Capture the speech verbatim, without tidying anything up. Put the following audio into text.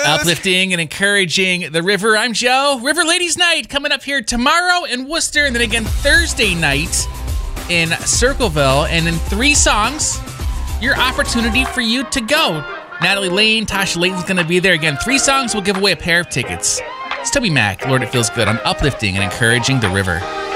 Uplifting and encouraging the river. I'm Joe. River Ladies Night coming up here tomorrow in Worcester, and then again Thursday night in Circleville. And in three songs, your opportunity for you to go. Natalie Lane, Tasha Layton's going to be there. Again, three songs will give away a pair of tickets. It's Toby Mac, Lord It Feels Good on Uplifting and Encouraging the River.